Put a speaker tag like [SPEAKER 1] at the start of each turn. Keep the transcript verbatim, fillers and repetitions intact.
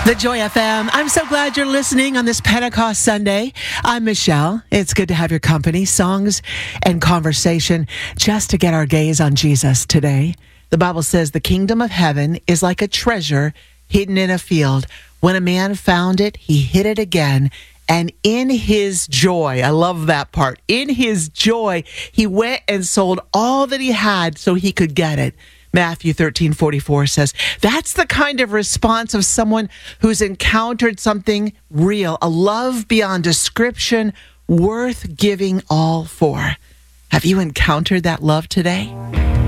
[SPEAKER 1] The Joy F M. I'm so glad you're listening on this Pentecost Sunday. I'm Michelle. It's good to have your company, songs and conversation, just to get our gaze on Jesus today. The Bible says the kingdom of heaven is like a treasure hidden in a field. When a man found it, he hid it again. And in his joy, I love that part, in his joy, he went and sold all that he had so he could get it. Matthew thirteen forty-four says, that's the kind of response of someone who's encountered something real, a love beyond description, worth giving all for. Have you encountered that love today?